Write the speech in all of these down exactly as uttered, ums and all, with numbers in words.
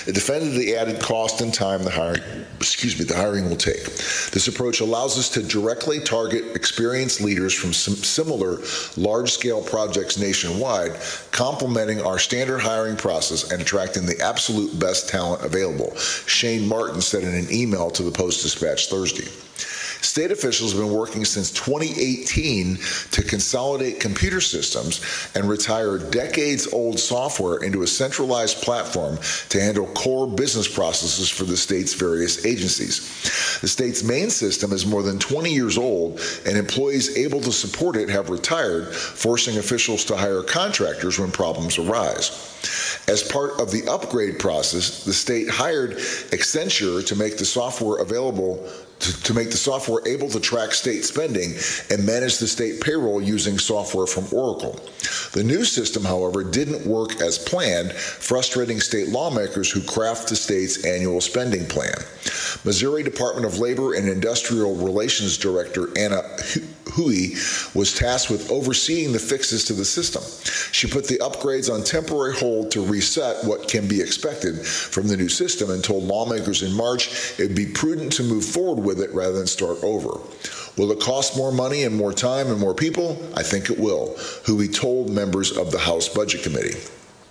It defended the added cost and time the hiring, excuse me, the hiring will take. This approach allows us to directly target experienced leaders from some similar large-scale projects nationwide, complementing our standard hiring process and attracting the absolute best talent available, Shane Martin said in an email to the Post-Dispatch Thursday. State officials have been working since twenty eighteen to consolidate computer systems and retire decades-old software into a centralized platform to handle core business processes for the state's various agencies. The state's main system is more than twenty years old, and employees able to support it have retired, forcing officials to hire contractors when problems arise. As part of the upgrade process, the state hired Accenture to make the software available To, to make the software able to track state spending and manage the state payroll using software from Oracle. The new system, however, didn't work as planned, frustrating state lawmakers who craft the state's annual spending plan. Missouri Department of Labor and Industrial Relations Director Anna Hui was tasked with overseeing the fixes to the system. She put the upgrades on temporary hold to reset what can be expected from the new system and told lawmakers in March it would be prudent to move forward with it rather than start over. Will it cost more money and more time and more people? I think it will, Hui told members of the House Budget Committee.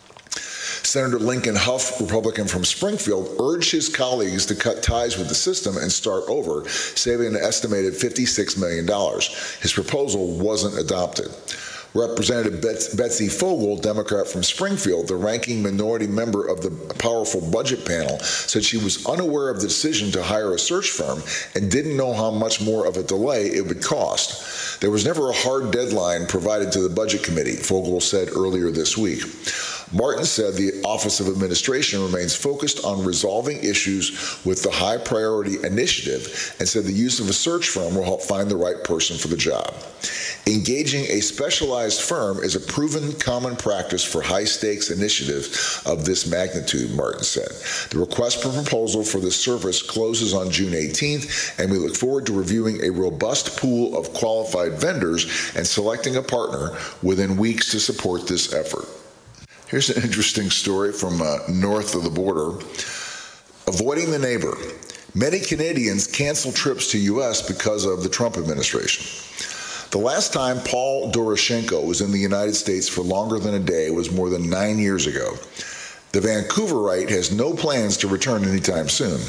Senator Lincoln Huff, Republican from Springfield, urged his colleagues to cut ties with the system and start over, saving an estimated fifty-six million dollars. His proposal wasn't adopted. Representative Betsy Fogel, Democrat from Springfield, the ranking minority member of the powerful budget panel, said she was unaware of the decision to hire a search firm and didn't know how much more of a delay it would cost. There was never a hard deadline provided to the Budget Committee, Fogel said earlier this week. Martin said the Office of Administration remains focused on resolving issues with the high priority initiative and said the use of a search firm will help find the right person for the job. Engaging a specialized firm is a proven common practice for high-stakes initiatives of this magnitude, Martin said. The request for proposal for this service closes on June eighteenth, and we look forward to reviewing a robust pool of qualified vendors and selecting a partner within weeks to support this effort. Here's an interesting story from uh, north of the border. Avoiding the neighbor. Many Canadians cancel trips to U S because of the Trump administration. The last time Paul Doroshenko was in the United States for longer than a day was more than nine years ago. The Vancouverite has no plans to return anytime soon.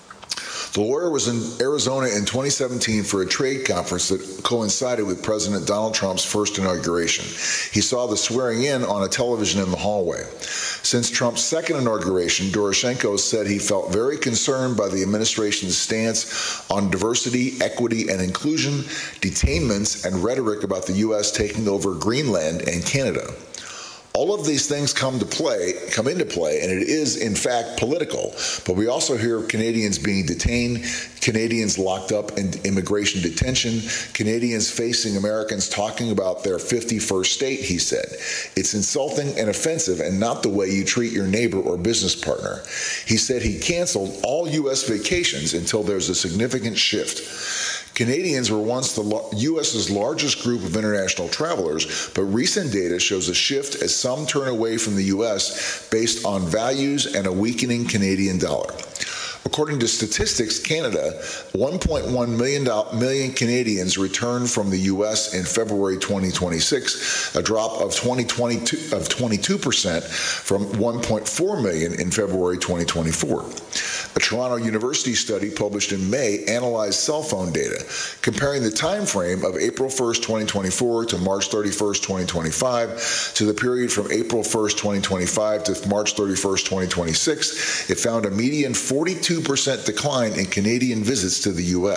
The lawyer was in Arizona in twenty seventeen for a trade conference that coincided with President Donald Trump's first inauguration. He saw the swearing in on a television in the hallway. Since Trump's second inauguration, Doroshenko said he felt very concerned by the administration's stance on diversity, equity, and inclusion, detainments, and rhetoric about the U S taking over Greenland and Canada. All of these things come to play, come into play, and it is, in fact, political. But we also hear of Canadians being detained, Canadians locked up in immigration detention, Canadians facing Americans talking about their fifty-first state, he said. It's insulting and offensive and not the way you treat your neighbor or business partner. He said he canceled all U S vacations until there's a significant shift. Canadians were once the U S's largest group of international travelers, but recent data shows a shift as some turn away from the U S based on values and a weakening Canadian dollar. According to Statistics Canada, one point one million Canadians returned from the U S in February twenty twenty-six, a drop of twenty-two percent from one point four million in February twenty twenty-four. A Toronto University study published in May analyzed cell phone data, comparing the time frame of April first, twenty twenty-four to March thirty-first, twenty twenty-five to the period from April first, twenty twenty-five to March thirty-first, twenty twenty-six. It found a median forty-two percent decline in Canadian visits to the U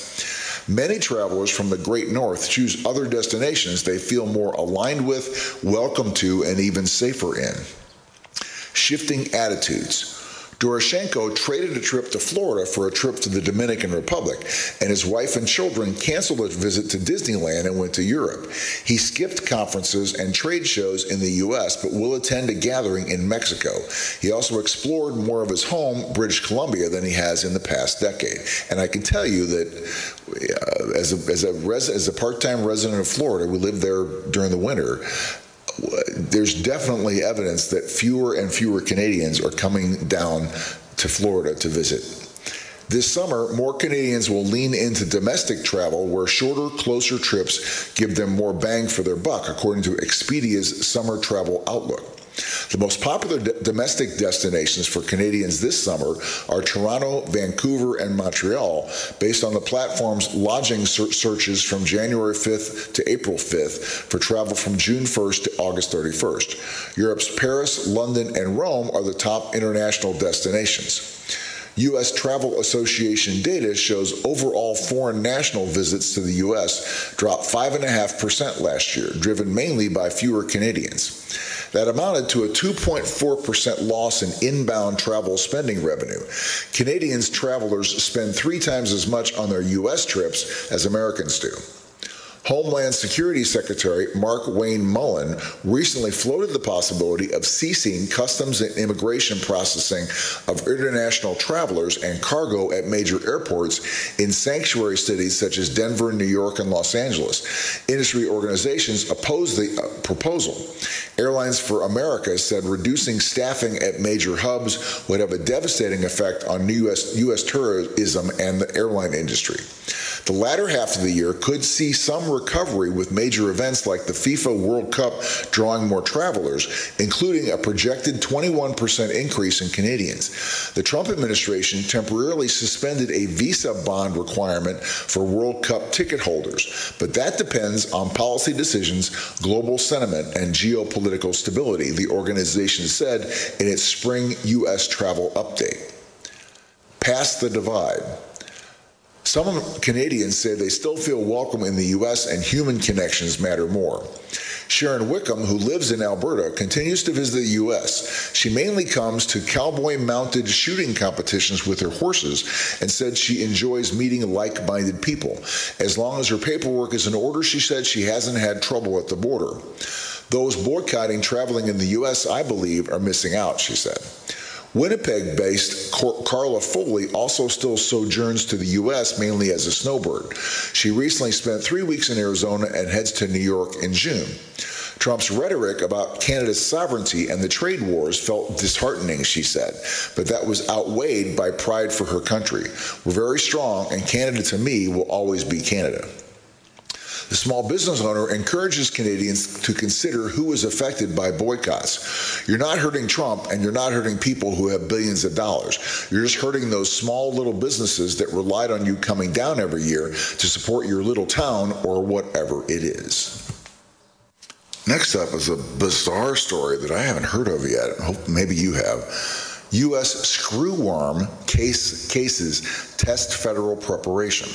S. Many travelers from the Great North choose other destinations they feel more aligned with, welcome to, and even safer in. Shifting attitudes. Doroshenko traded a trip to Florida for a trip to the Dominican Republic, and his wife and children canceled a visit to Disneyland and went to Europe. He skipped conferences and trade shows in the U S, but will attend a gathering in Mexico. He also explored more of his home, British Columbia, than he has in the past decade. And I can tell you that uh, as a, as a, res- as a part-time resident of Florida, we lived there during the winter, there's definitely evidence that fewer and fewer Canadians are coming down to Florida to visit. This summer, more Canadians will lean into domestic travel where shorter, closer trips give them more bang for their buck, according to Expedia's Summer Travel Outlook. The most popular d- domestic destinations for Canadians this summer are Toronto, Vancouver, and Montreal, based on the platform's lodging ser- searches from January fifth to April fifth for travel from June first to August thirty-first. Europe's Paris, London, and Rome are the top international destinations. U S Travel Association data shows overall foreign national visits to the U S dropped five point five percent last year, driven mainly by fewer Canadians. That amounted to a two point four percent loss in inbound travel spending revenue. Canadians travelers spend three times as much on their U S trips as Americans do. Homeland Security Secretary Mark Wayne Mullen recently floated the possibility of ceasing customs and immigration processing of international travelers and cargo at major airports in sanctuary cities such as Denver, New York, and Los Angeles. Industry organizations opposed the uh, proposal. Airlines for America said reducing staffing at major hubs would have a devastating effect on U S, U S tourism and the airline industry. The latter half of the year could see some recovery with major events like the FIFA World Cup drawing more travelers, including a projected twenty-one percent increase in Canadians. The Trump administration temporarily suspended a visa bond requirement for World Cup ticket holders, but that depends on policy decisions, global sentiment, and geopolitical stability, the organization said in its spring U S travel update. Past the divide. Some Canadians say they still feel welcome in the U S and human connections matter more. Sharon Wickham, who lives in Alberta, continues to visit the U S. She mainly comes to cowboy-mounted shooting competitions with her horses and said she enjoys meeting like-minded people. As long as her paperwork is in order, she said she hasn't had trouble at the border. Those boycotting traveling in the U S, I believe, are missing out, she said. Winnipeg-based Carla Foley also still sojourns to the U S mainly as a snowbird. She recently spent three weeks in Arizona and heads to New York in June. Trump's rhetoric about Canada's sovereignty and the trade wars felt disheartening, she said, but that was outweighed by pride for her country. We're very strong, and Canada, to me, will always be Canada. The small business owner encourages Canadians to consider who is affected by boycotts. You're not hurting Trump, and you're not hurting people who have billions of dollars. You're just hurting those small little businesses that relied on you coming down every year to support your little town or whatever it is. Next up is a bizarre story that I haven't heard of yet. I hope maybe you have. U S screwworm case, cases test federal preparation.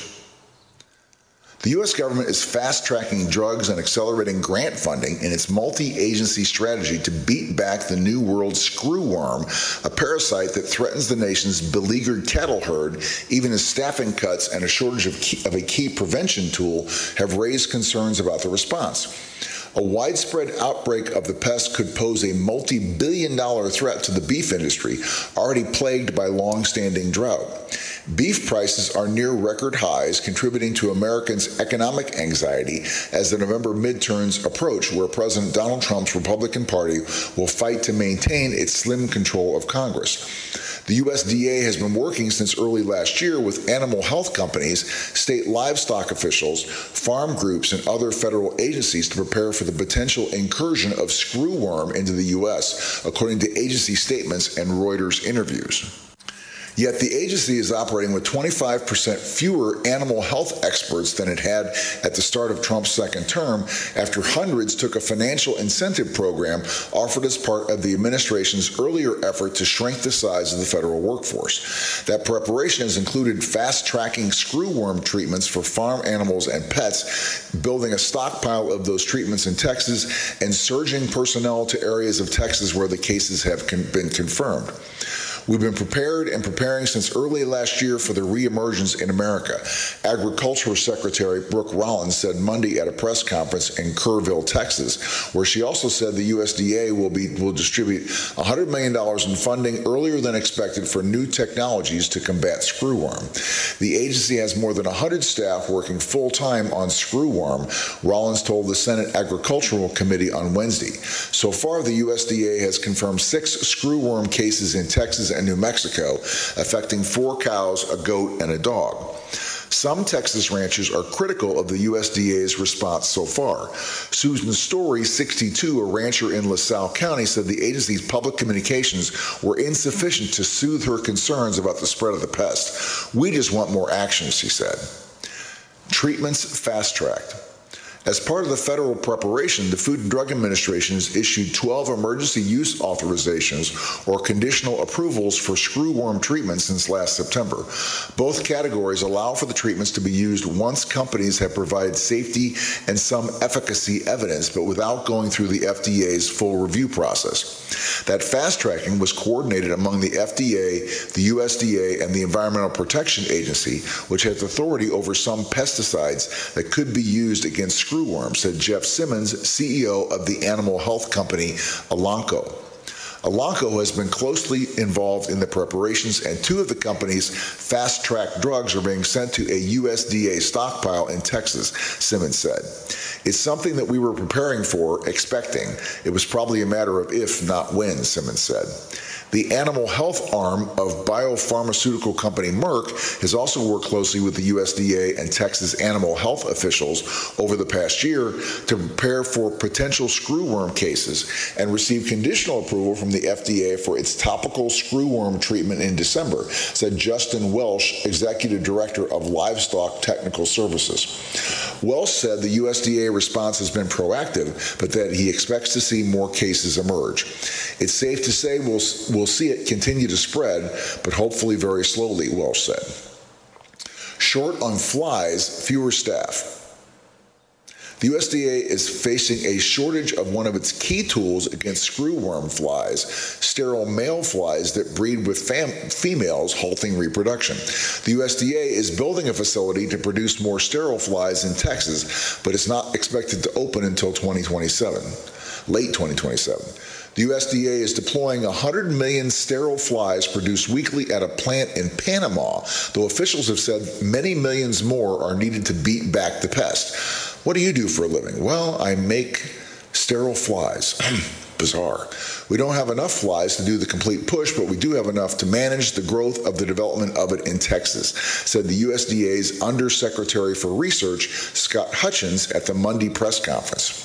The U S government is fast-tracking drugs and accelerating grant funding in its multi-agency strategy to beat back the New World screwworm, a parasite that threatens the nation's beleaguered cattle herd, even as staffing cuts and a shortage of, key, of a key prevention tool have raised concerns about the response. A widespread outbreak of the pest could pose a multi-billion dollar threat to the beef industry, already plagued by long-standing drought. Beef prices are near record highs, contributing to Americans' economic anxiety as the November midterms approach, where President Donald Trump's Republican Party will fight to maintain its slim control of Congress. The U S D A has been working since early last year with animal health companies, state livestock officials, farm groups, and other federal agencies to prepare for the potential incursion of screwworm into the U S, according to agency statements and Reuters interviews. Yet the agency is operating with twenty-five percent fewer animal health experts than it had at the start of Trump's second term, after hundreds took a financial incentive program offered as part of the administration's earlier effort to shrink the size of the federal workforce. That preparation has included fast-tracking screwworm treatments for farm animals and pets, building a stockpile of those treatments in Texas, and surging personnel to areas of Texas where the cases have con- been confirmed. We've been prepared and preparing since early last year for the reemergence in America, Agriculture Secretary Brooke Rollins said Monday at a press conference in Kerrville, Texas, where she also said the U S D A will be will distribute one hundred million dollars in funding earlier than expected for new technologies to combat screwworm. The agency has more than one hundred staff working full-time on screwworm, Rollins told the Senate Agricultural Committee on Wednesday. So far, the U S D A has confirmed six screwworm cases in Texas and New Mexico, affecting four cows, a goat, and a dog. Some Texas ranchers are critical of the U S D A's response so far. Susan Story, sixty-two, a rancher in LaSalle County, said the agency's public communications were insufficient to soothe her concerns about the spread of the pest. We just want more action, she said. Treatments fast-tracked. As part of the federal preparation, the Food and Drug Administration has issued twelve emergency use authorizations or conditional approvals for screwworm treatment since last September. Both categories allow for the treatments to be used once companies have provided safety and some efficacy evidence, but without going through the F D A's full review process. That fast-tracking was coordinated among the F D A, the U S D A, and the Environmental Protection Agency, which has authority over some pesticides that could be used against screwworm, said Jeff Simmons, C E O of the animal health company Elanco. Elanco has been closely involved in the preparations, and two of the company's fast-track drugs are being sent to a U S D A stockpile in Texas, Simmons said. It's something that we were preparing for, expecting. It was probably a matter of if, not when, Simmons said. The animal health arm of biopharmaceutical company Merck has also worked closely with the U S D A and Texas animal health officials over the past year to prepare for potential screwworm cases and received conditional approval from the F D A for its topical screwworm treatment in December, said Justin Welsh, Executive Director of Livestock Technical Services. Welsh said the U S D A response has been proactive, but that he expects to see more cases emerge. It's safe to say we'll, we'll see it continue to spread, but hopefully very slowly, Welsh said. Short on flies, fewer staff. The U S D A is facing a shortage of one of its key tools against screwworm flies, sterile male flies that breed with fam- females, halting reproduction. The U S D A is building a facility to produce more sterile flies in Texas, but it's not expected to open until twenty twenty-seven, late twenty twenty-seven. The U S D A is deploying one hundred million sterile flies produced weekly at a plant in Panama, though officials have said many millions more are needed to beat back the pest. What do you do for a living? Well, I make sterile flies. Bizarre. We don't have enough flies to do the complete push, but we do have enough to manage the growth of the development of it in Texas, said the U S D A's Undersecretary for Research, Scott Hutchins, at the Monday press conference.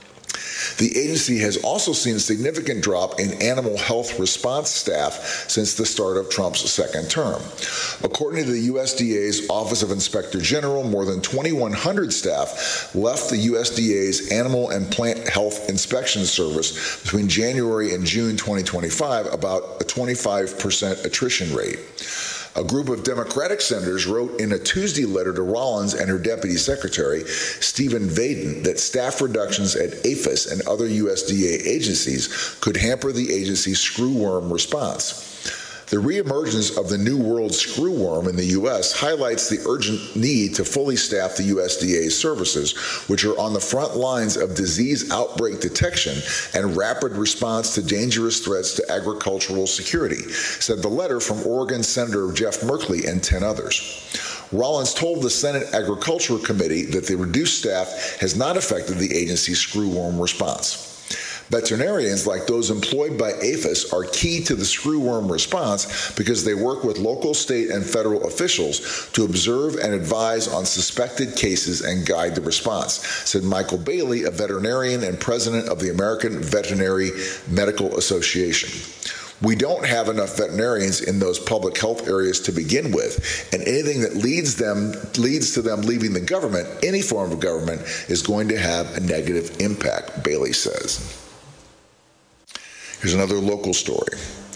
The agency has also seen a significant drop in animal health response staff since the start of Trump's second term. According to the U S D A's Office of Inspector General, more than twenty-one hundred staff left the U S D A's Animal and Plant Health Inspection Service between January and June twenty twenty-five, about a twenty-five percent attrition rate. A group of Democratic senators wrote in a Tuesday letter to Rollins and her deputy secretary, Stephen Vaden, that staff reductions at APHIS and other U S D A agencies could hamper the agency's screwworm response. The reemergence of the New World screwworm in the U S highlights the urgent need to fully staff the U S D A's services, which are on the front lines of disease outbreak detection and rapid response to dangerous threats to agricultural security, said the letter from Oregon Senator Jeff Merkley and ten others. Rollins told the Senate Agriculture Committee that the reduced staff has not affected the agency's screwworm response. Veterinarians, like those employed by APHIS, are key to the screwworm response because they work with local, state, and federal officials to observe and advise on suspected cases and guide the response, said Michael Bailey, a veterinarian and president of the American Veterinary Medical Association. We don't have enough veterinarians in those public health areas to begin with, and anything that leads them leads to them leaving the government, any form of government, is going to have a negative impact, Bailey says. Here's another local story.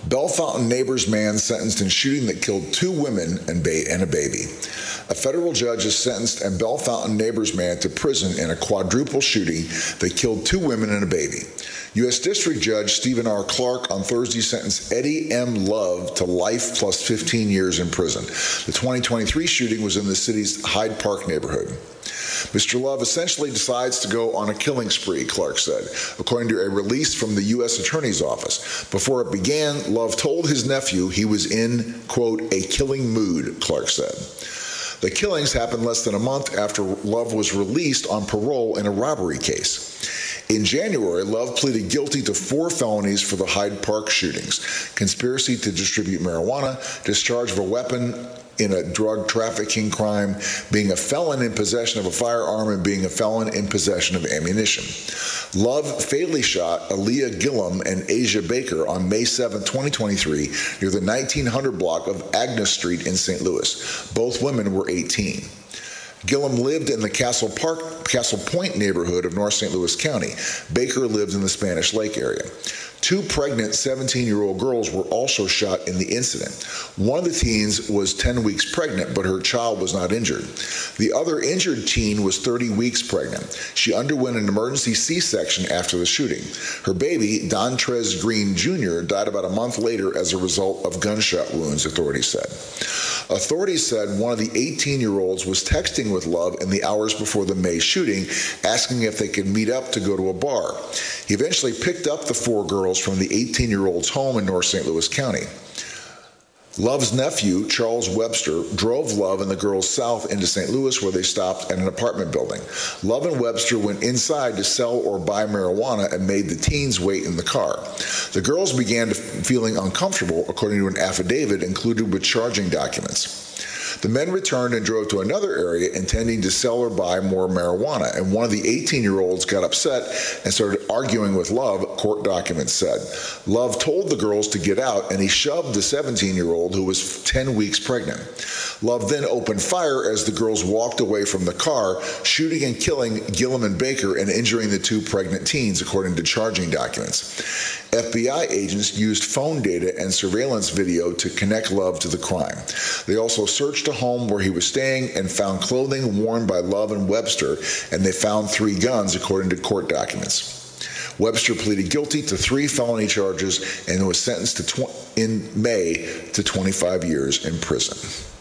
Bellefontaine neighbor's man sentenced in shooting that killed two women and, ba- and a baby. A federal judge has sentenced a Bellefontaine neighbor's man to prison in a quadruple shooting that killed two women and a baby. U S District Judge Stephen R. Clark on Thursday sentenced Eddie M. Love to life plus fifteen years in prison. The twenty twenty-three shooting was in the city's Hyde Park neighborhood. Mister Love essentially decides to go on a killing spree, Clark said, according to a release from the U S Attorney's Office. Before it began, Love told his nephew he was in, quote, a killing mood, Clark said. The killings happened less than a month after Love was released on parole in a robbery case. In January, Love pleaded guilty to four felonies for the Hyde Park shootings: conspiracy to distribute marijuana, discharge of a weapon in a drug trafficking crime, being a felon in possession of a firearm, and being a felon in possession of ammunition. Love fatally shot Aaliyah Gillum and Asia Baker on May seventh, twenty twenty-three, near the nineteen hundred block of Agnes Street in Saint Louis. Both women were eighteen. Gillum lived in the Castle Park, Castle Point neighborhood of North Saint Louis County. Baker lived in the Spanish Lake area. Two pregnant seventeen-year-old girls were also shot in the incident. One of the teens was ten weeks pregnant, but her child was not injured. The other injured teen was thirty weeks pregnant. She underwent an emergency C-section after the shooting. Her baby, Dontrez Green Junior, died about a month later as a result of gunshot wounds, authorities said. Authorities said one of the eighteen-year-olds was texting with Love in the hours before the May shooting, asking if they could meet up to go to a bar. He eventually picked up the four girls from the eighteen-year-old's home in North Saint Louis County. Love's nephew, Charles Webster, drove Love and the girls south into Saint Louis, where they stopped at an apartment building. Love and Webster went inside to sell or buy marijuana and made the teens wait in the car. The girls began to feeling uncomfortable, according to an affidavit included with charging documents. The men returned and drove to another area intending to sell or buy more marijuana, and one of the eighteen-year-olds got upset and started arguing with Love, court documents said. Love told the girls to get out, and he shoved the seventeen-year-old who was ten weeks pregnant. Love then opened fire as the girls walked away from the car, shooting and killing Gillum and Baker and injuring the two pregnant teens, according to charging documents. F B I agents used phone data and surveillance video to connect Love to the crime. They also searched a home where he was staying and found clothing worn by Love and Webster, and they found three guns, according to court documents. Webster pleaded guilty to three felony charges and was sentenced to tw- in May to twenty-five years in prison.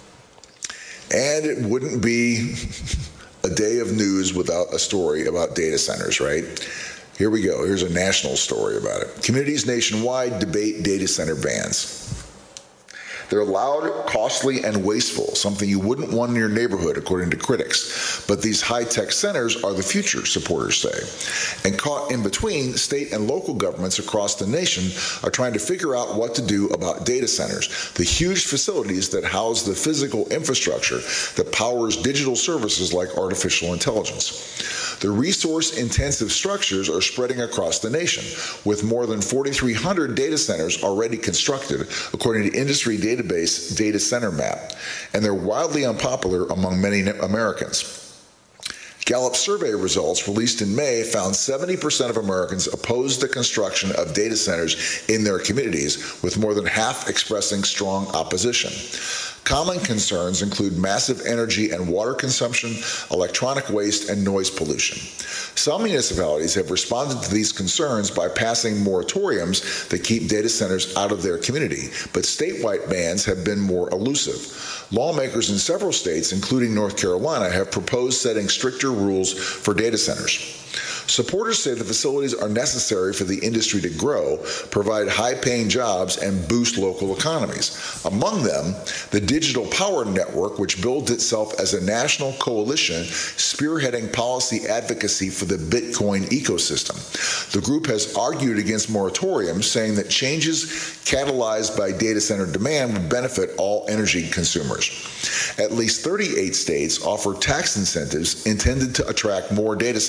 And it wouldn't be a day of news without a story about data centers, right? Here we go. Here's a national story about it. Communities nationwide debate data center bans. They're loud, costly, and wasteful, something you wouldn't want in your neighborhood, according to critics. But these high-tech centers are the future, supporters say. And caught in between, state and local governments across the nation are trying to figure out what to do about data centers, the huge facilities that house the physical infrastructure that powers digital services like artificial intelligence. The resource-intensive structures are spreading across the nation, with more than forty-three hundred data centers already constructed, according to industry database Data Center Map, and they're wildly unpopular among many Americans. Gallup survey results released in May found seventy percent of Americans opposed the construction of data centers in their communities, with more than half expressing strong opposition. Common concerns include massive energy and water consumption, electronic waste, and noise pollution. Some municipalities have responded to these concerns by passing moratoriums that keep data centers out of their community, but statewide bans have been more elusive. Lawmakers in several states, including North Carolina, have proposed setting stricter rules for data centers. Supporters say the facilities are necessary for the industry to grow, provide high-paying jobs, and boost local economies. Among them, the Digital Power Network, which builds itself as a national coalition spearheading policy advocacy for the Bitcoin ecosystem. The group has argued against moratoriums, saying that changes catalyzed by data center demand would benefit all energy consumers. At least thirty-eight states offer tax incentives intended to attract more data centers.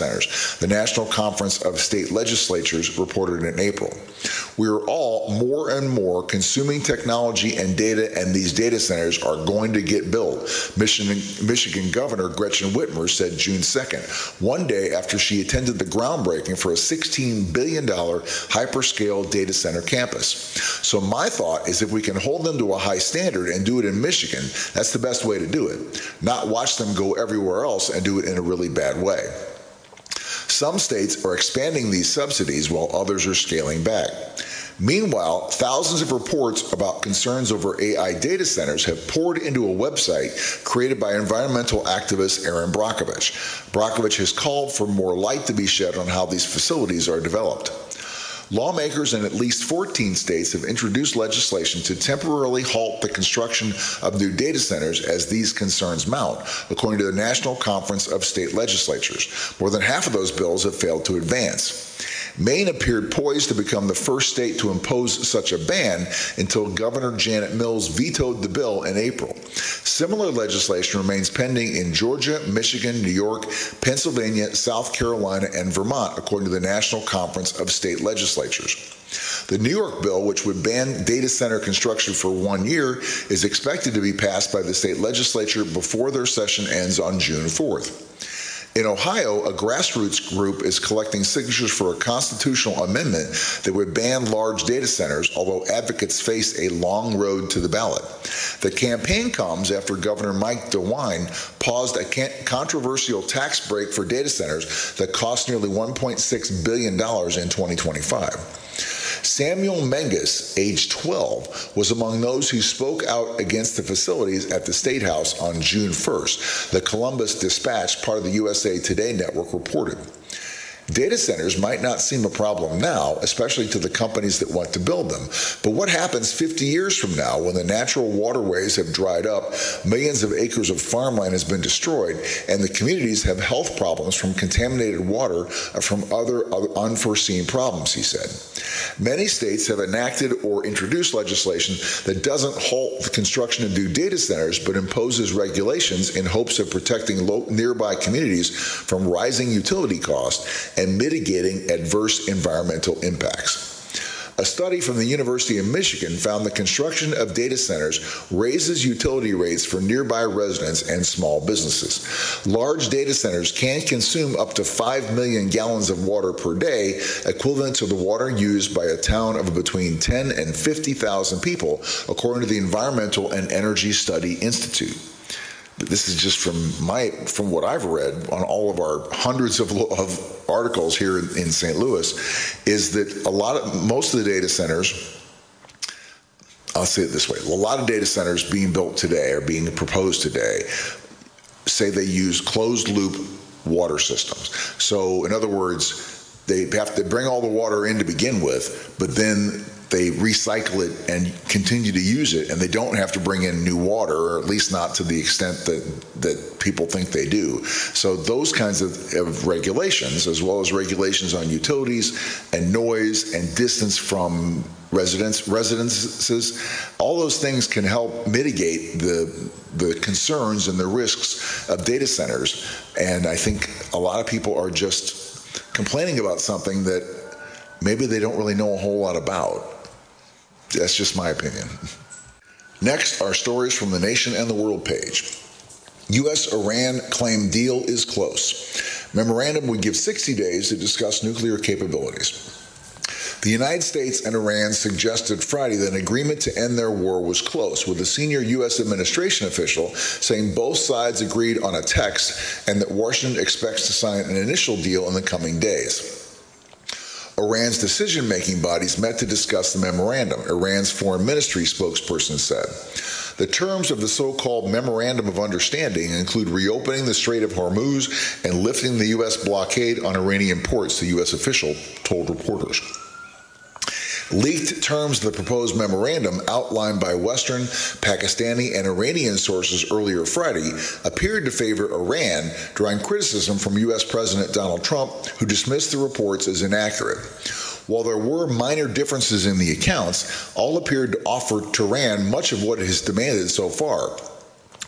the National Conference of State Legislatures reported in April. We are all more and more consuming technology and data, and these data centers are going to get built, Michigan, Michigan Governor Gretchen Whitmer said June second, one day after she attended the groundbreaking for a sixteen billion dollars hyperscale data center campus. So my thought is if we can hold them to a high standard and do it in Michigan, that's the best way to do it, not watch them go everywhere else and do it in a really bad way. Some states are expanding these subsidies while others are scaling back. Meanwhile, thousands of reports about concerns over A I data centers have poured into a website created by environmental activist Erin Brockovich. Brockovich has called for more light to be shed on how these facilities are developed. Lawmakers in at least fourteen states have introduced legislation to temporarily halt the construction of new data centers as these concerns mount, according to the National Conference of State Legislatures. More than half of those bills have failed to advance. Maine appeared poised to become the first state to impose such a ban until Governor Janet Mills vetoed the bill in April. Similar legislation remains pending in Georgia, Michigan, New York, Pennsylvania, South Carolina, and Vermont, according to the National Conference of State Legislatures. The New York bill, which would ban data center construction for one year, is expected to be passed by the state legislature before their session ends on June fourth. In Ohio, a grassroots group is collecting signatures for a constitutional amendment that would ban large data centers, although advocates face a long road to the ballot. The campaign comes after Governor Mike DeWine paused a controversial tax break for data centers that cost nearly one point six billion dollars in twenty twenty-five. Samuel Menges, age twelve, was among those who spoke out against the facilities at the State House on June first, the Columbus Dispatch, part of the U S A Today network, reported. Data centers might not seem a problem now, especially to the companies that want to build them. But what happens fifty years from now when the natural waterways have dried up, millions of acres of farmland has been destroyed, and the communities have health problems from contaminated water or from other, other unforeseen problems, he said. Many states have enacted or introduced legislation that doesn't halt the construction of new data centers, but imposes regulations in hopes of protecting low, nearby communities from rising utility costs and mitigating adverse environmental impacts. A study from the University of Michigan found the construction of data centers raises utility rates for nearby residents and small businesses. Large data centers can consume up to five million gallons of water per day, equivalent to the water used by a town of between ten and fifty thousand people, according to the Environmental and Energy Study Institute. This is just from my from what I've read on all of our hundreds of, of articles here in Saint Louis, is that a lot of most of the data centers, I'll say it this way, a lot of data centers being built today or being proposed today say they use closed loop water systems. So in other words, they have to bring all the water in to begin with, but then they recycle it and continue to use it, and they don't have to bring in new water, or at least not to the extent that that people think they do. So those kinds of, of regulations, as well as regulations on utilities and noise and distance from residents, residences, all those things can help mitigate the the concerns and the risks of data centers. And I think a lot of people are just complaining about something that maybe they don't really know a whole lot about. That's just my opinion. Next are stories from the Nation and the World page. U S Iran claim deal is close. Memorandum would give sixty days to discuss nuclear capabilities. The United States and Iran suggested Friday that an agreement to end their war was close, with a senior U S administration official saying both sides agreed on a text and that Washington expects to sign an initial deal in the coming days. Iran's decision-making bodies met to discuss the memorandum, Iran's foreign ministry spokesperson said. The terms of the so-called Memorandum of Understanding include reopening the Strait of Hormuz and lifting the U S blockade on Iranian ports, the U S official told reporters. Leaked terms of the proposed memorandum, outlined by Western, Pakistani, and Iranian sources earlier Friday, appeared to favor Iran, drawing criticism from U S President Donald Trump, who dismissed the reports as inaccurate. While there were minor differences in the accounts, all appeared to offer Tehran much of what it has demanded so far.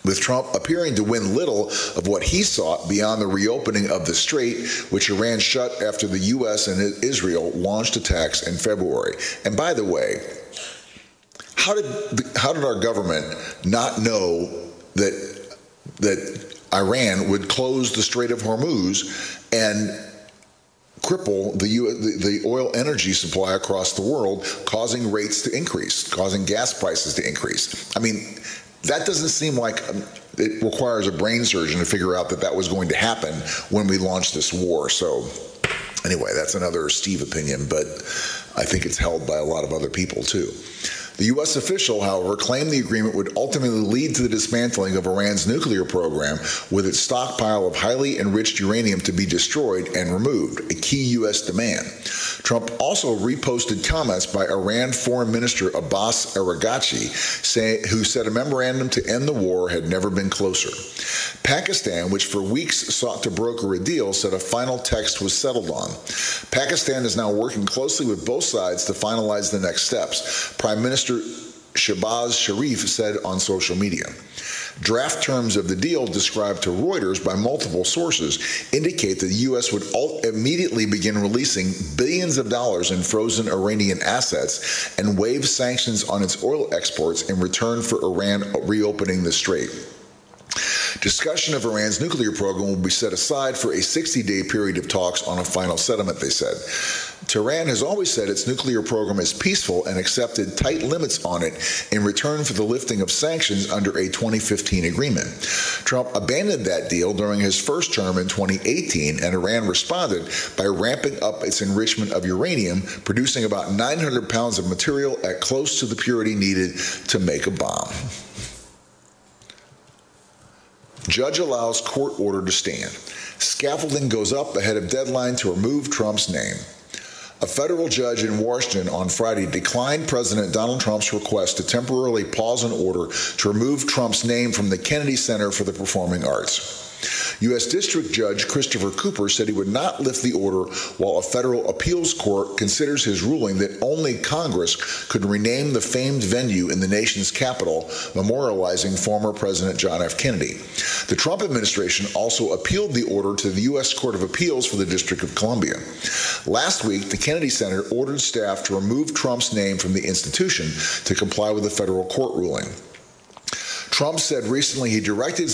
with Trump appearing to win little of what he sought beyond the reopening of the strait, which Iran shut after the U S and Israel launched attacks in February. And by the way, how did how did our government not know that that Iran would close the Strait of Hormuz and cripple the, the the oil energy supply across the world, causing rates to increase, causing gas prices to increase? I mean, that doesn't seem like it requires a brain surgeon to figure out that that was going to happen when we launched this war. So anyway, that's another Steve opinion, but I think it's held by a lot of other people too. The U S official, however, claimed the agreement would ultimately lead to the dismantling of Iran's nuclear program, with its stockpile of highly enriched uranium to be destroyed and removed, a key U S demand. Trump also reposted comments by Iran Foreign Minister Abbas Araghchi, say, who said a memorandum to end the war had never been closer. Pakistan, which for weeks sought to broker a deal, said a final text was settled on. Pakistan is now working closely with both sides to finalize the next steps, Prime Minister Shehbaz Sharif said on social media. Draft terms of the deal, described to Reuters by multiple sources, indicate that the U S would immediately begin releasing billions of dollars in frozen Iranian assets and waive sanctions on its oil exports in return for Iran reopening the strait. Discussion of Iran's nuclear program will be set aside for a sixty-day period of talks on a final settlement, they said. Tehran has always said its nuclear program is peaceful and accepted tight limits on it in return for the lifting of sanctions under a twenty fifteen agreement. Trump abandoned that deal during his first term in twenty eighteen, and Iran responded by ramping up its enrichment of uranium, producing about nine hundred pounds of material at close to the purity needed to make a bomb. Judge allows court order to stand. Scaffolding goes up ahead of deadline to remove Trump's name. A federal judge in Washington on Friday declined President Donald Trump's request to temporarily pause an order to remove Trump's name from the Kennedy Center for the Performing Arts. U S District Judge Christopher Cooper said he would not lift the order while a federal appeals court considers his ruling that only Congress could rename the famed venue in the nation's capital, memorializing former President John F. Kennedy. The Trump administration also appealed the order to the U S Court of Appeals for the District of Columbia. Last week, the Kennedy Center ordered staff to remove Trump's name from the institution to comply with the federal court ruling. Trump said recently he directed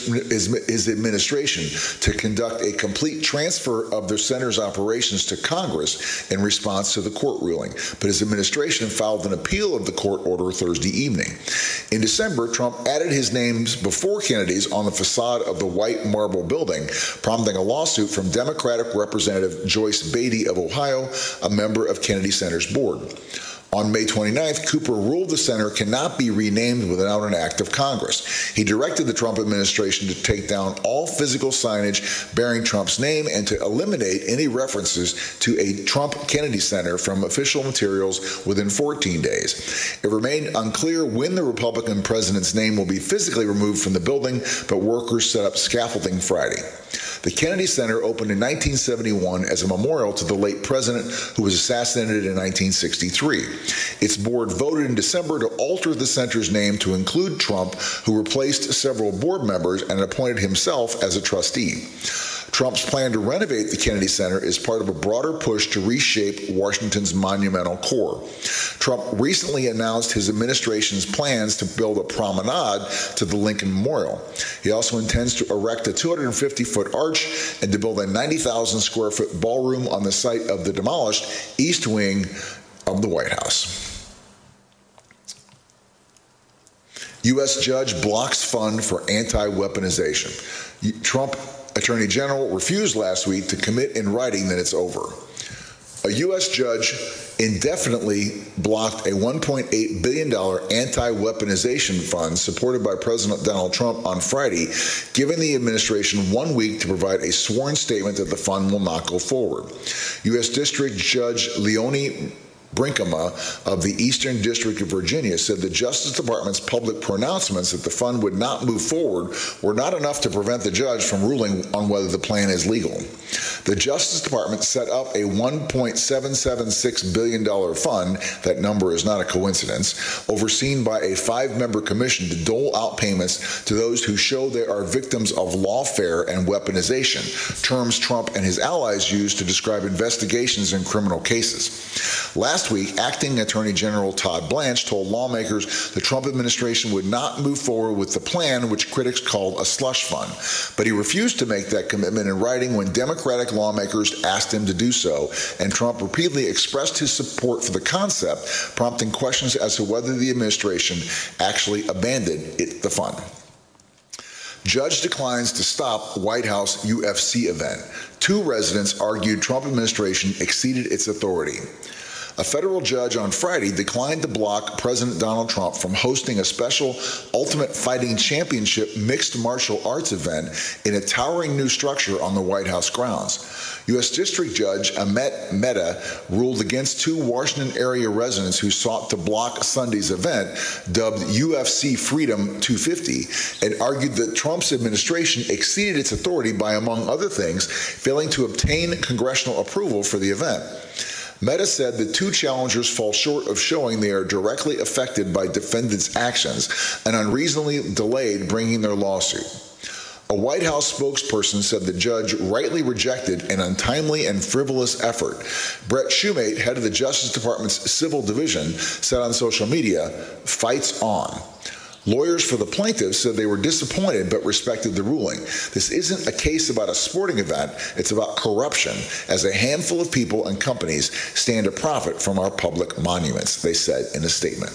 his administration to conduct a complete transfer of the center's operations to Congress in response to the court ruling, but his administration filed an appeal of the court order Thursday evening. In December, Trump added his names before Kennedy's on the facade of the white marble building, prompting a lawsuit from Democratic Representative Joyce Beatty of Ohio, a member of Kennedy Center's board. On May twenty-ninth, Cooper ruled the center cannot be renamed without an act of Congress. He directed the Trump administration to take down all physical signage bearing Trump's name and to eliminate any references to a Trump Kennedy Center from official materials within fourteen days. It remained unclear when the Republican president's name will be physically removed from the building, but workers set up scaffolding Friday. The Kennedy Center opened in nineteen seventy-one as a memorial to the late president who was assassinated in nineteen sixty-three. Its board voted in December to alter the center's name to include Trump, who replaced several board members and appointed himself as a trustee. Trump's plan to renovate the Kennedy Center is part of a broader push to reshape Washington's monumental core. Trump recently announced his administration's plans to build a promenade to the Lincoln Memorial. He also intends to erect a two hundred fifty foot arch and to build a ninety thousand square foot ballroom on the site of the demolished East Wing of the White House. U S judge blocks fund for anti-weaponization. Trump Attorney General refused last week to commit in writing that it's over. A U S judge indefinitely blocked a one point eight billion dollars anti-weaponization fund supported by President Donald Trump on Friday, giving the administration one week to provide a sworn statement that the fund will not go forward. U S District Judge Leonie Brinkema of the Eastern District of Virginia said the Justice Department's public pronouncements that the fund would not move forward were not enough to prevent the judge from ruling on whether the plan is legal. The Justice Department set up a one point seven seven six billion dollars fund, that number is not a coincidence, overseen by a five-member commission to dole out payments to those who show they are victims of lawfare and weaponization, terms Trump and his allies use to describe investigations in criminal cases. Last week, Acting Attorney General Todd Blanche told lawmakers the Trump administration would not move forward with the plan, which critics called a slush fund. But he refused to make that commitment in writing when Democratic lawmakers asked him to do so, and Trump repeatedly expressed his support for the concept, prompting questions as to whether the administration actually abandoned it, the fund. Judge declines to stop White House U F C event. Two residents argued Trump administration exceeded its authority. A federal judge on Friday declined to block President Donald Trump from hosting a special Ultimate Fighting Championship mixed martial arts event in a towering new structure on the White House grounds. U S District Judge Amit Mehta ruled against two Washington area residents who sought to block Sunday's event, dubbed U F C Freedom two fifty, and argued that Trump's administration exceeded its authority by, among other things, failing to obtain congressional approval for the event. Mehta said the two challengers fall short of showing they are directly affected by defendants' actions and unreasonably delayed bringing their lawsuit. A White House spokesperson said the judge rightly rejected an untimely and frivolous effort. Brett Shumate, head of the Justice Department's Civil Division, said on social media, "Fights on." Lawyers for the plaintiffs said they were disappointed but respected the ruling. This isn't a case about a sporting event, it's about corruption, as a handful of people and companies stand to profit from our public monuments, they said in a statement.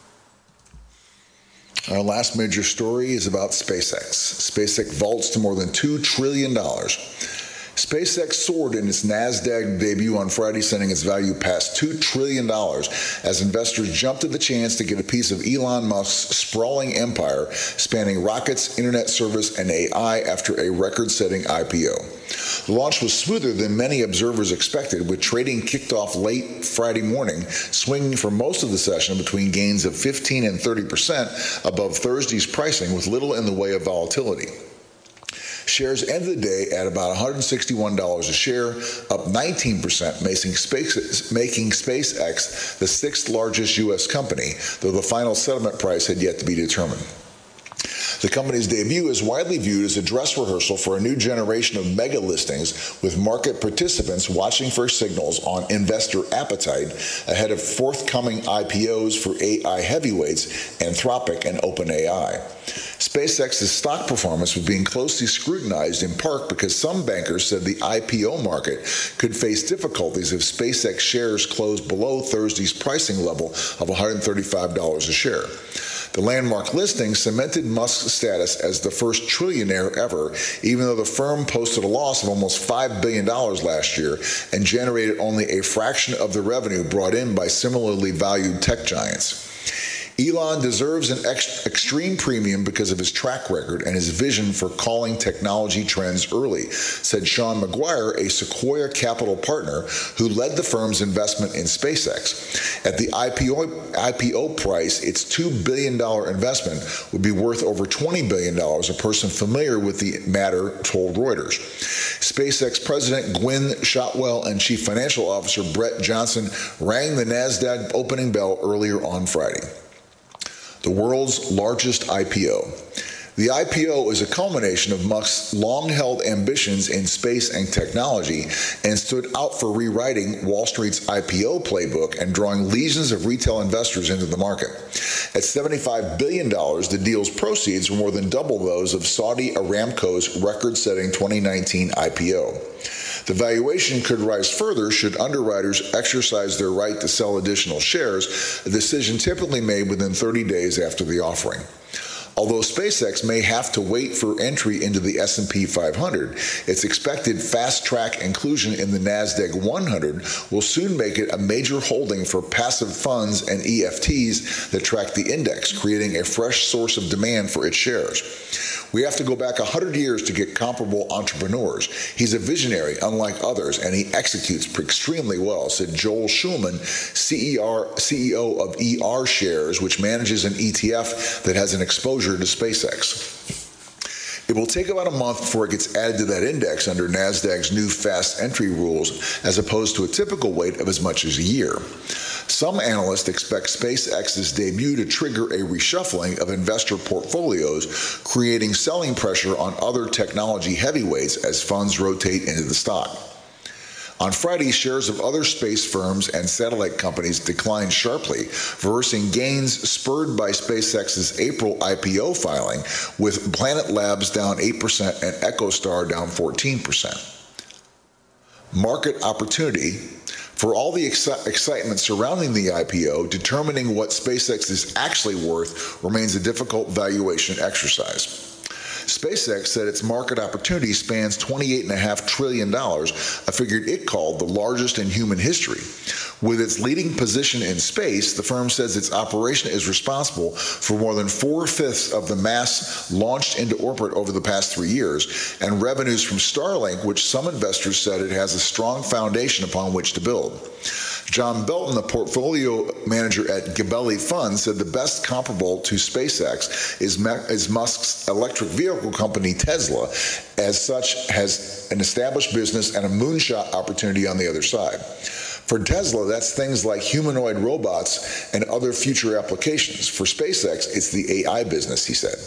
Our last major story is about SpaceX. SpaceX vaults to more than two trillion dollars. SpaceX soared in its NASDAQ debut on Friday, sending its value past two trillion dollars as investors jumped at the chance to get a piece of Elon Musk's sprawling empire spanning rockets, internet service, and A I after a record-setting I P O. The launch was smoother than many observers expected, with trading kicked off late Friday morning, swinging for most of the session between gains of fifteen and thirty percent above Thursday's pricing, with little in the way of volatility. Shares ended the day at about one hundred sixty-one dollars a share, up nineteen percent, making SpaceX the sixth largest U S company, though the final settlement price had yet to be determined. The company's debut is widely viewed as a dress rehearsal for a new generation of mega listings, with market participants watching for signals on investor appetite ahead of forthcoming I P Os for A I heavyweights Anthropic and OpenAI. SpaceX's stock performance was being closely scrutinized in part because some bankers said the I P O market could face difficulties if SpaceX shares closed below Thursday's pricing level of one hundred thirty-five dollars a share. The landmark listing cemented Musk's status as the first trillionaire ever, even though the firm posted a loss of almost five billion dollars last year and generated only a fraction of the revenue brought in by similarly valued tech giants. Elon deserves an ex- extreme premium because of his track record and his vision for calling technology trends early, said Sean McGuire, a Sequoia Capital partner who led the firm's investment in SpaceX. At the I P O, I P O price, its two billion dollars investment would be worth over twenty billion dollars, a person familiar with the matter told Reuters. SpaceX President Gwynne Shotwell and Chief Financial Officer Brett Johnson rang the NASDAQ opening bell earlier on Friday. The world's largest I P O. The I P O is a culmination of Musk's long-held ambitions in space and technology and stood out for rewriting Wall Street's I P O playbook and drawing legions of retail investors into the market. At seventy-five billion dollars, the deal's proceeds were more than double those of Saudi Aramco's record-setting twenty nineteen I P O. The valuation could rise further should underwriters exercise their right to sell additional shares, a decision typically made within thirty days after the offering. Although SpaceX may have to wait for entry into the S and P five hundred, its expected fast-track inclusion in the NASDAQ one hundred will soon make it a major holding for passive funds and E F Ts that track the index, creating a fresh source of demand for its shares. We have to go back one hundred years to get comparable entrepreneurs. He's a visionary, unlike others, and he executes extremely well, said Joel Schulman, C E O of E R Shares, which manages an E T F that has an exposure to SpaceX. It will take about a month before it gets added to that index under NASDAQ's new fast entry rules, as opposed to a typical wait of as much as a year. Some analysts expect SpaceX's debut to trigger a reshuffling of investor portfolios, creating selling pressure on other technology heavyweights as funds rotate into the stock. On Friday, shares of other space firms and satellite companies declined sharply, reversing gains spurred by SpaceX's April I P O filing, with Planet Labs down eight percent and EchoStar down fourteen percent. Market opportunity. For all the exci- excitement surrounding the I P O, determining what SpaceX is actually worth remains a difficult valuation exercise. SpaceX said its market opportunity spans twenty-eight point five trillion dollars, a figure it called the largest in human history. With its leading position in space, the firm says its operation is responsible for more than four-fifths of the mass launched into orbit over the past three years, and revenues from Starlink, which some investors said it has a strong foundation upon which to build. John Belton, the portfolio manager at Gabelli Funds, said the best comparable to SpaceX is, is Musk's electric vehicle company Tesla, as such has an established business and a moonshot opportunity on the other side. For Tesla, that's things like humanoid robots and other future applications. For SpaceX, it's the A I business, he said.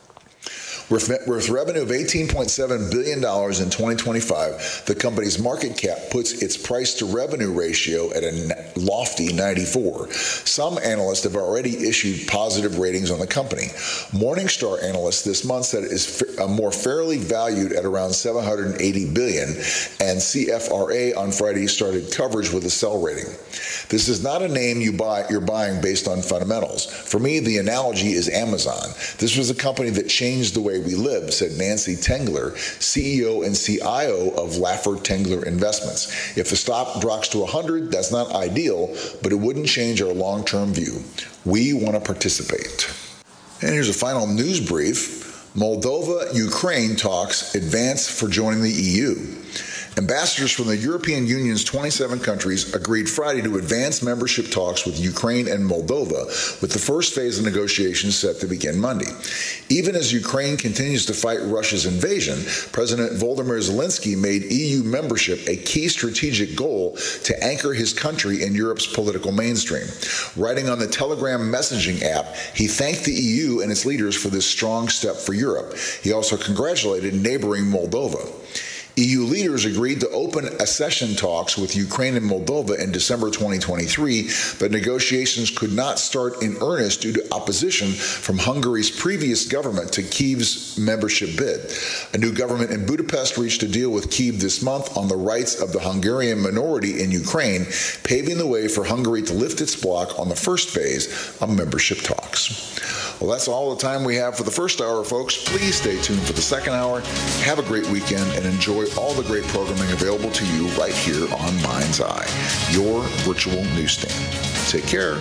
With revenue of eighteen point seven billion dollars in twenty twenty-five, the company's market cap puts its price-to-revenue ratio at a lofty ninety-four. Some analysts have already issued positive ratings on the company. Morningstar analysts this month said it is more fairly valued at around seven hundred eighty billion dollars, and C F R A on Friday started coverage with a sell rating. This is not a name you buy, you're buying based on fundamentals. For me, the analogy is Amazon. This was a company that changed the way we live, said Nancy Tengler, C E O and C I O of Laffer Tengler Investments. If the stock drops to one hundred, that's not ideal, but it wouldn't change our long-term view. We want to participate. And here's a final news brief. Moldova, Ukraine talks advance for joining the E U. Ambassadors from the European Union's twenty-seven countries agreed Friday to advance membership talks with Ukraine and Moldova, with the first phase of negotiations set to begin Monday. Even as Ukraine continues to fight Russia's invasion, President Volodymyr Zelensky made E U membership a key strategic goal to anchor his country in Europe's political mainstream. Writing on the Telegram messaging app, he thanked the E U and its leaders for this strong step for Europe. He also congratulated neighboring Moldova. E U leaders agreed to open accession talks with Ukraine and Moldova in December twenty twenty-three, but negotiations could not start in earnest due to opposition from Hungary's previous government to Kyiv's membership bid. A new government in Budapest reached a deal with Kyiv this month on the rights of the Hungarian minority in Ukraine, paving the way for Hungary to lift its block on the first phase of membership talks. Well, that's all the time we have for the first hour, folks. Please stay tuned for the second hour. Have a great weekend and enjoy all the great programming available to you right here on Mind's Eye, your virtual newsstand. Take care.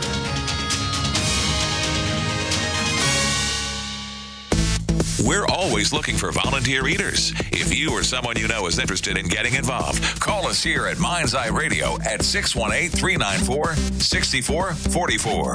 We're always looking for volunteer readers. If you or someone you know is interested in getting involved, call us here at Mind's Eye Radio at six one eight, three nine four, six four four four.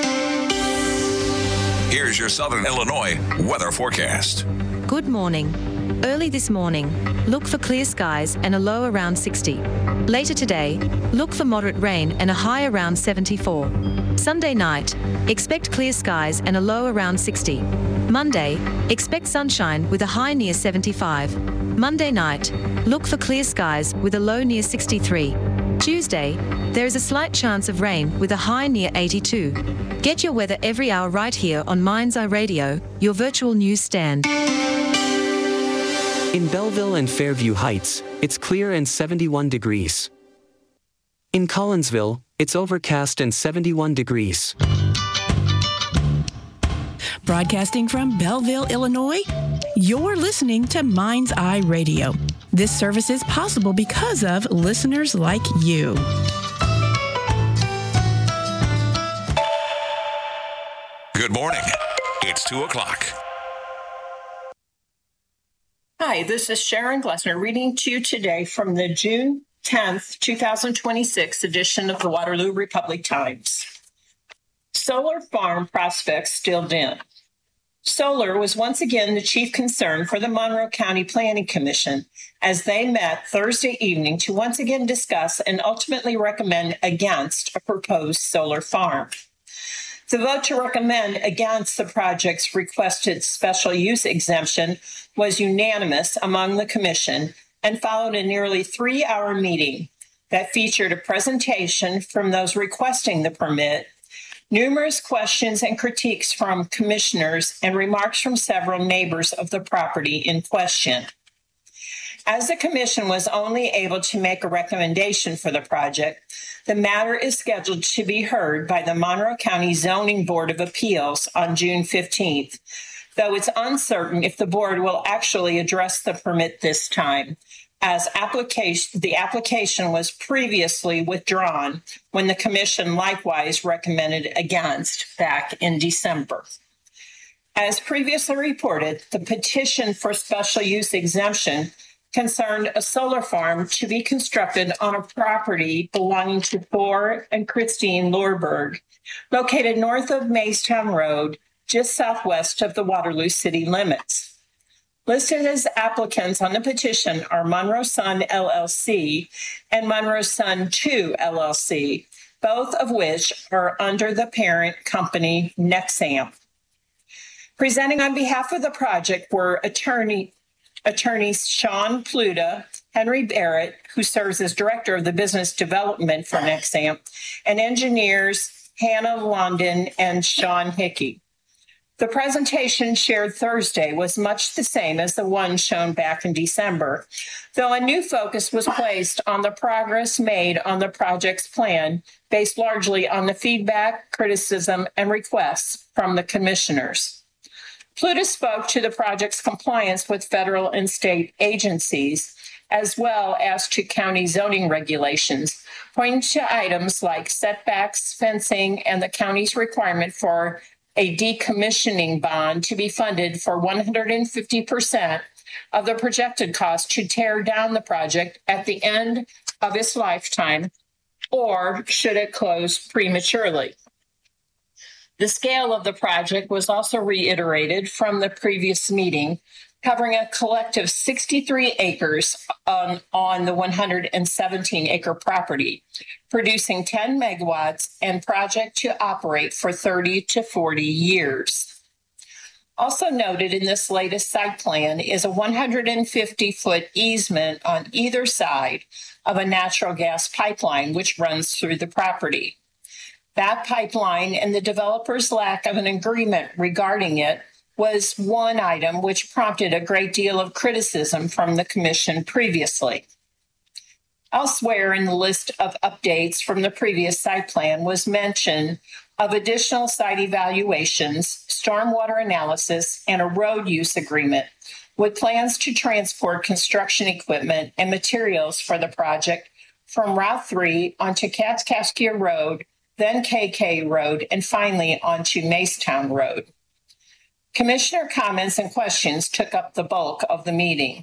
Here's your Southern Illinois weather forecast. Good morning. Early this morning, look for clear skies and a low around sixty. Later today, look for moderate rain and a high around seventy-four. Sunday night, expect clear skies and a low around sixty. Monday, expect sunshine with a high near seventy-five. Monday night, look for clear skies with a low near sixty-three. Tuesday, there is a slight chance of rain with a high near eighty-two. Get your weather every hour right here on Mind's Eye Radio, your virtual news stand. In Belleville and Fairview Heights, it's clear and seventy-one degrees. In Collinsville, it's overcast and seventy-one degrees. Broadcasting from Belleville, Illinois, you're listening to Mind's Eye Radio. This service is possible because of listeners like you. Good morning. It's two o'clock. Hi, this is Sharon Glessner reading to you today from the June tenth, twenty twenty-six edition of the Waterloo Republic Times. Solar farm prospects still dim. Solar was once again the chief concern for the Monroe County Planning Commission as they met Thursday evening to once again discuss and ultimately recommend against a proposed solar farm. The vote to recommend against the project's requested special use exemption was unanimous among the commission and followed a nearly three-hour meeting that featured a presentation from those requesting the permit, numerous questions and critiques from commissioners, and remarks from several neighbors of the property in question. As the commission was only able to make a recommendation for the project, the matter is scheduled to be heard by the Monroe County Zoning Board of Appeals on June fifteenth, though it's uncertain if the board will actually address the permit this time, as application, the application was previously withdrawn when the commission likewise recommended against back in December. As previously reported, the petition for special use exemption concerned a solar farm to be constructed on a property belonging to Thor and Christine Lorberg, located north of Maystown Road, just southwest of the Waterloo city limits. Listed as applicants on the petition are Monroe Sun L L C and Monroe Sun two L L C, both of which are under the parent company Nexamp. Presenting on behalf of the project were attorney, attorneys Sean Pluta, Henry Barrett, who serves as director of the business development for Nexamp, and engineers Hannah London and Sean Hickey. The presentation shared Thursday was much the same as the one shown back in December, though a new focus was placed on the progress made on the project's plan, based largely on the feedback, criticism, and requests from the commissioners. Pluta spoke to the project's compliance with federal and state agencies, as well as to county zoning regulations, pointing to items like setbacks, fencing, and the county's requirement for a decommissioning bond to be funded for one hundred fifty percent of the projected cost to tear down the project at the end of its lifetime, or should it close prematurely. The scale of the project was also reiterated from the previous meeting, covering a collective sixty-three acres on, on the one hundred seventeen acre property, producing ten megawatts and project to operate for thirty to forty years. Also noted in this latest site plan is a one hundred fifty foot easement on either side of a natural gas pipeline which runs through the property. That pipeline and the developer's lack of an agreement regarding it was one item which prompted a great deal of criticism from the commission previously. Elsewhere in the list of updates from the previous site plan was mention of additional site evaluations, stormwater analysis, and a road use agreement with plans to transport construction equipment and materials for the project from Route three onto Kaskaskia Road, then K K Road, and finally onto Maystown Road. Commissioner comments and questions took up the bulk of the meeting.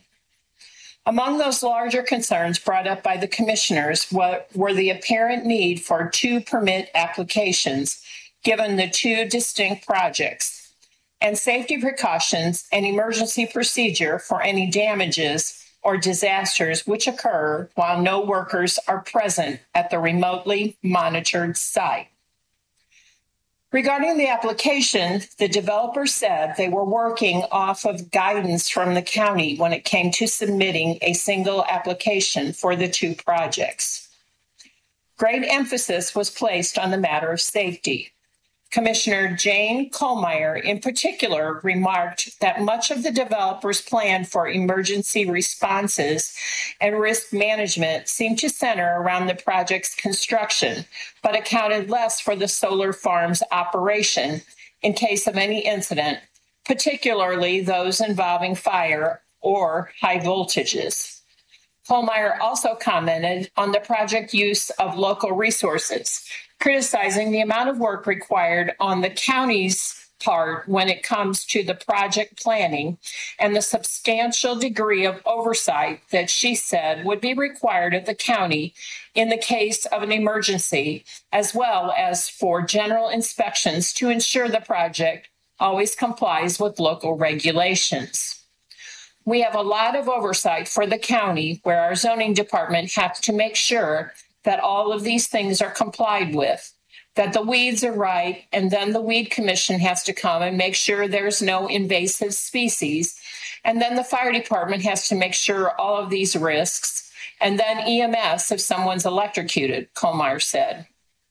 Among those larger concerns brought up by the commissioners were, were the apparent need for two permit applications given the two distinct projects, and safety precautions and emergency procedure for any damages or disasters which occur while no workers are present at the remotely monitored site. Regarding the application, the developer said they were working off of guidance from the county when it came to submitting a single application for the two projects. Great emphasis was placed on the matter of safety. Commissioner Jane Kohlmeyer, in particular, remarked that much of the developer's plan for emergency responses and risk management seemed to center around the project's construction, but accounted less for the solar farm's operation in case of any incident, particularly those involving fire or high voltages. Kohlmeyer also commented on the project use of local resources, criticizing the amount of work required on the county's part when it comes to the project planning and the substantial degree of oversight that she said would be required of the county in the case of an emergency, as well as for general inspections to ensure the project always complies with local regulations. We have a lot of oversight for the county where our zoning department has to make sure that all of these things are complied with, that the weeds are right, and then the weed commission has to come and make sure there's no invasive species. And then the fire department has to make sure all of these risks, and then E M S if someone's electrocuted, Colmeyer said.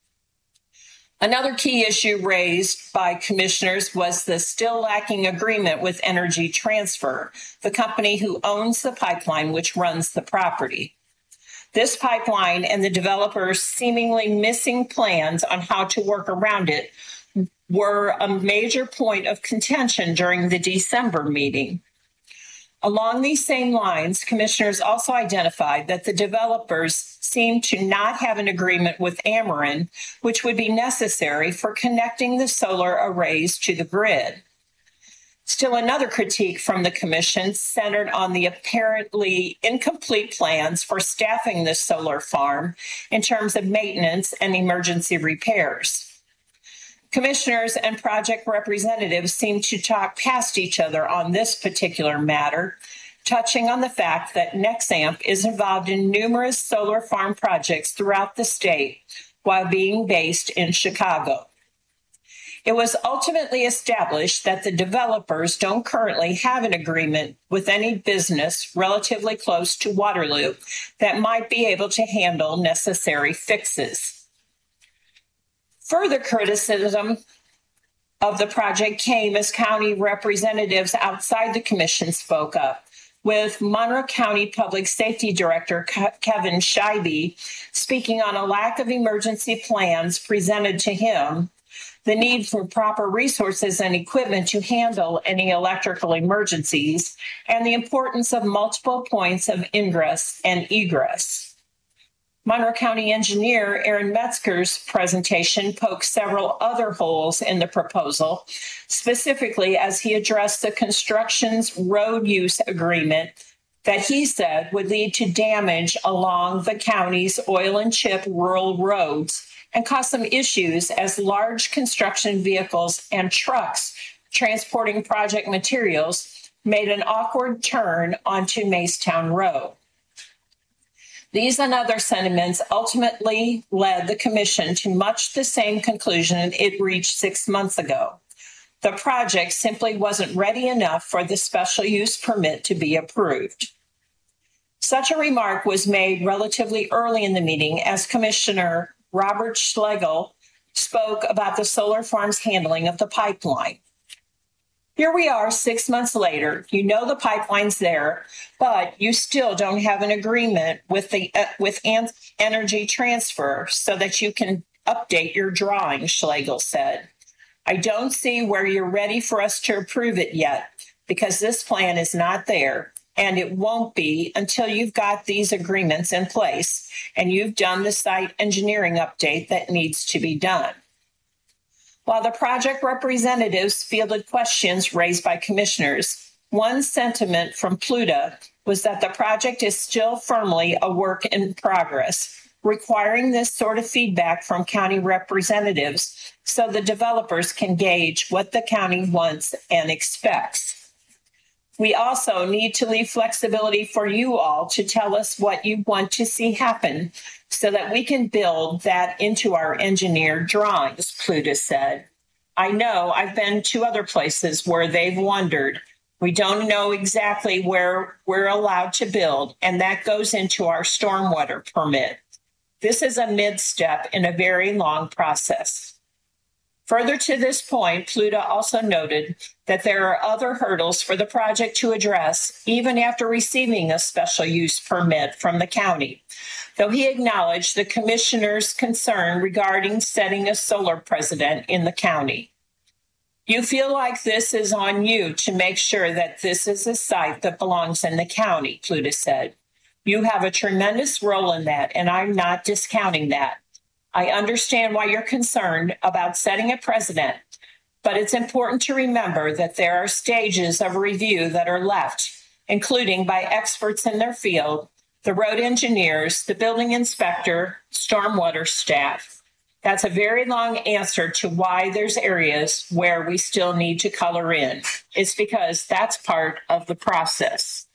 Another key issue raised by commissioners was the still lacking agreement with Energy Transfer, the company who owns the pipeline which runs the property. This pipeline and the developer's seemingly missing plans on how to work around it were a major point of contention during the December meeting. Along these same lines, commissioners also identified that the developers seemed to not have an agreement with Ameren, which would be necessary for connecting the solar arrays to the grid. Still another critique from the commission centered on the apparently incomplete plans for staffing the solar farm in terms of maintenance and emergency repairs. Commissioners and project representatives seem to talk past each other on this particular matter, touching on the fact that Nexamp is involved in numerous solar farm projects throughout the state while being based in Chicago. It was ultimately established that the developers don't currently have an agreement with any business relatively close to Waterloo that might be able to handle necessary fixes. Further criticism of the project came as county representatives outside the commission spoke up, with Monroe County Public Safety Director Kevin Scheibe speaking on a lack of emergency plans presented to him, the need for proper resources and equipment to handle any electrical emergencies, and the importance of multiple points of ingress and egress. Monroe County Engineer Aaron Metzger's presentation poked several other holes in the proposal, specifically as he addressed the construction's road use agreement that he said would lead to damage along the county's oil and chip rural roads and cause some issues as large construction vehicles and trucks transporting project materials made an awkward turn onto Macetown Road. These and other sentiments ultimately led the commission to much the same conclusion it reached six months ago. The project simply wasn't ready enough for the special use permit to be approved. Such a remark was made relatively early in the meeting as Commissioner Robert Schlegel spoke about the solar farm's handling of the pipeline. Here we are six months later. You know the pipeline's there, but you still don't have an agreement with the uh, with Energy Transfer so that you can update your drawing, Schlegel said. I don't see where you're ready for us to approve it yet because this plan is not there. And it won't be until you've got these agreements in place and you've done the site engineering update that needs to be done. While the project representatives fielded questions raised by commissioners, one sentiment from Pluta was that the project is still firmly a work in progress, requiring this sort of feedback from county representatives so the developers can gauge what the county wants and expects. We also need to leave flexibility for you all to tell us what you want to see happen so that we can build that into our engineered drawings, Pluta said. I know I've been to other places where they've wondered. We don't know exactly where we're allowed to build, and that goes into our stormwater permit. This is a mid-step in a very long process. Further to this point, Pluta also noted that there are other hurdles for the project to address even after receiving a special use permit from the county, though he acknowledged the commissioner's concern regarding setting a solar precedent in the county. You feel like this is on you to make sure that this is a site that belongs in the county, Pluta said. You have a tremendous role in that, and I'm not discounting that. I understand why you're concerned about setting a precedent, but it's important to remember that there are stages of review that are left, including by experts in their field, the road engineers, the building inspector, stormwater staff. That's a very long answer to why there's areas where we still need to color in. It's because that's part of the process.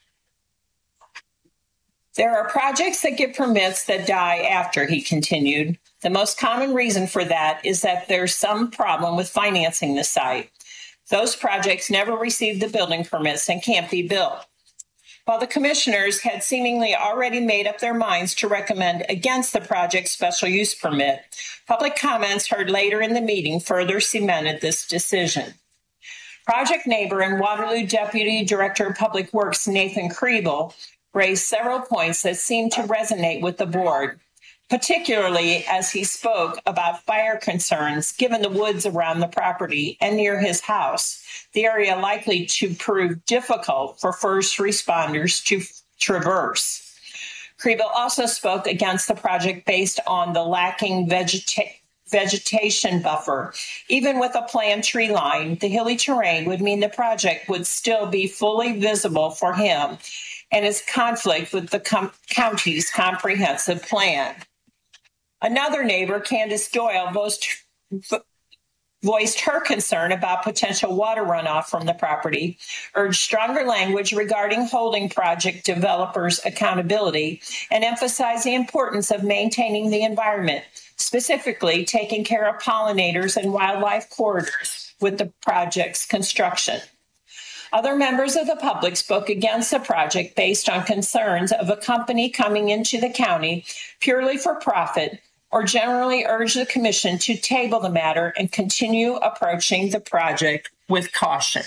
There are projects that get permits that die after, he continued. The most common reason for that is that there's some problem with financing the site. Those projects never receive the building permits and can't be built. While the commissioners had seemingly already made up their minds to recommend against the project's special use permit, public comments heard later in the meeting further cemented this decision. Project neighbor and Waterloo Deputy Director of Public Works Nathan Kriebel raised several points that seemed to resonate with the board, particularly as he spoke about fire concerns given the woods around the property and near his house, the area likely to prove difficult for first responders to traverse. Kriebel also spoke against the project based on the lacking vegeta- vegetation buffer. Even with a planned tree line, the hilly terrain would mean the project would still be fully visible for him and its conflict with the com- county's comprehensive plan. Another neighbor, Candace Doyle, voiced, voiced her concern about potential water runoff from the property, urged stronger language regarding holding project developers' accountability, and emphasized the importance of maintaining the environment, specifically taking care of pollinators and wildlife corridors with the project's construction. Other members of the public spoke against the project based on concerns of a company coming into the county purely for profit, or generally urged the commission to table the matter and continue approaching the project with caution.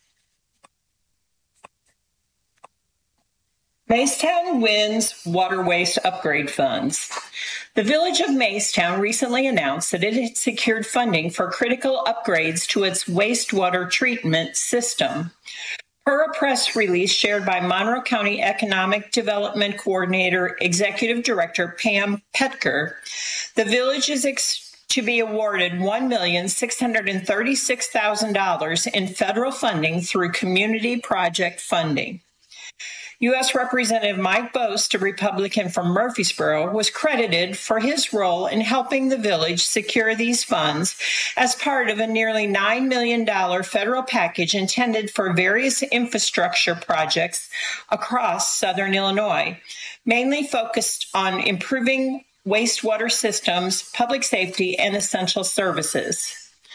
Macetown wins water waste upgrade funds. The Village of Macetown recently announced that it had secured funding for critical upgrades to its wastewater treatment system. Per a press release shared by Monroe County Economic Development Coordinator Executive Director Pam Petker, the village is ex- to be awarded one million six hundred thirty-six thousand dollars in federal funding through community project funding. U S Representative Mike Bost, a Republican from Murfreesboro, was credited for his role in helping the village secure these funds as part of a nearly nine million dollars federal package intended for various infrastructure projects across southern Illinois, mainly focused on improving wastewater systems, public safety, and essential services.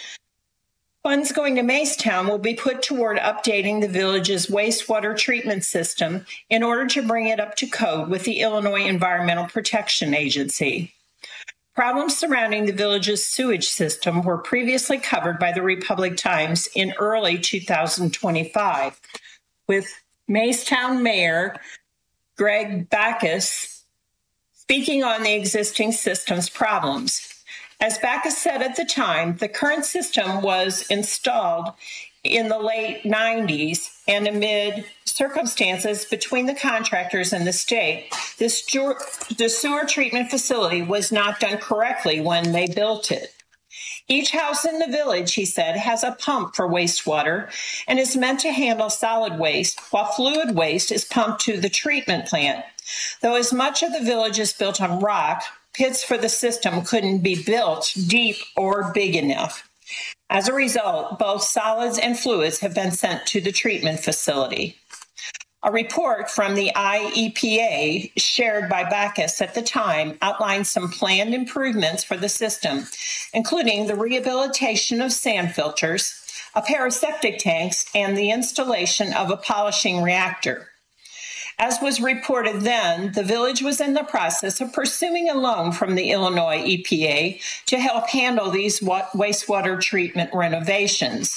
Funds going to Macetown will be put toward updating the village's wastewater treatment system in order to bring it up to code with the Illinois Environmental Protection Agency. Problems surrounding the village's sewage system were previously covered by the Republic Times in early two thousand twenty-five, with Macetown Mayor Greg Backus speaking on the existing system's problems. As Backus said at the time, the current system was installed in the late nineties, and amid circumstances between the contractors and the state, this the sewer treatment facility was not done correctly when they built it. Each house in the village, he said, has a pump for wastewater and is meant to handle solid waste, while fluid waste is pumped to the treatment plant. Though as much of the village is built on rock, pits for the system couldn't be built deep or big enough. As a result, both solids and fluids have been sent to the treatment facility. A report from the I E P A shared by Backus at the time outlined some planned improvements for the system, including the rehabilitation of sand filters, a pair of septic tanks, and the installation of a polishing reactor. As was reported then, the village was in the process of pursuing a loan from the Illinois E P A to help handle these wastewater treatment renovations.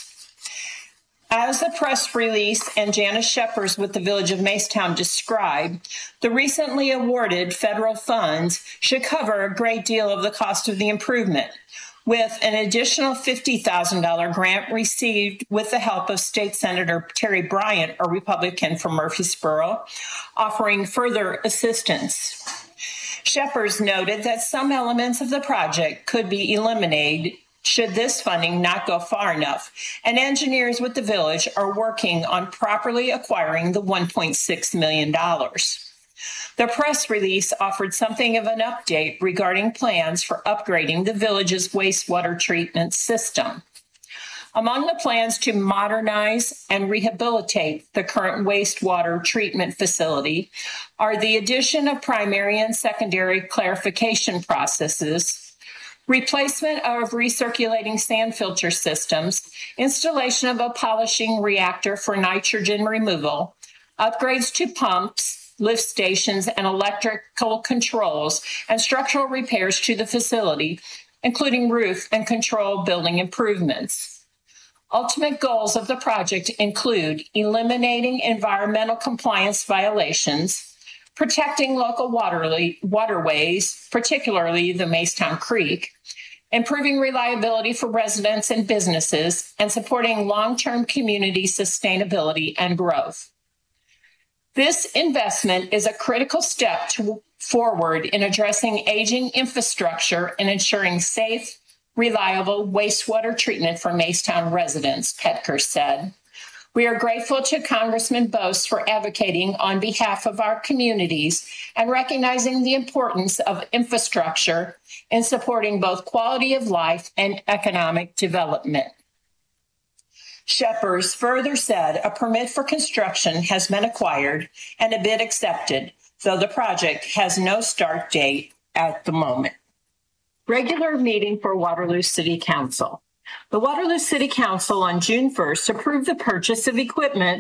As the press release and Janice Sheppers with the Village of Macetown described, the recently awarded federal funds should cover a great deal of the cost of the improvement, with an additional fifty thousand dollars grant received with the help of State Senator Terry Bryant, a Republican from Murfreesboro, offering further assistance. Sheppers noted that some elements of the project could be eliminated should this funding not go far enough, and engineers with the village are working on properly acquiring the one point six million dollars. The press release offered something of an update regarding plans for upgrading the village's wastewater treatment system. Among the plans to modernize and rehabilitate the current wastewater treatment facility are the addition of primary and secondary clarification processes, replacement of recirculating sand filter systems, installation of a polishing reactor for nitrogen removal, upgrades to pumps, lift stations, and electrical controls, and structural repairs to the facility, including roof and control building improvements. Ultimate goals of the project include eliminating environmental compliance violations, protecting local waterly, waterways, particularly the Macetown Creek, improving reliability for residents and businesses, and supporting long-term community sustainability and growth. This investment is a critical step to, forward in addressing aging infrastructure and ensuring safe, reliable wastewater treatment for Macetown residents, Petker said. We are grateful to Congressman Bose for advocating on behalf of our communities and recognizing the importance of infrastructure in supporting both quality of life and economic development. Sheppers further said a permit for construction has been acquired and a bid accepted, though the project has no start date at the moment. Regular meeting for Waterloo City Council. The Waterloo City Council on June first approved the purchase of equipment